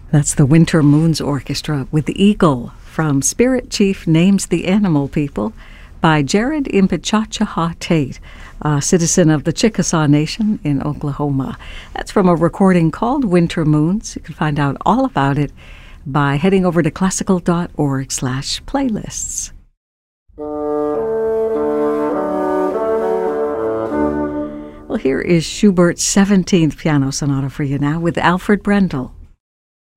That's the Winter Moons Orchestra with the Eagle from Spirit Chief Names the Animal People by Jared Impichachaha Tate, a citizen of the Chickasaw Nation in Oklahoma. That's from a recording called Winter Moons. You can find out all about it by heading over to classical.org/playlists. Well, here is Schubert's 17th Piano Sonata for you now with Alfred Brendel.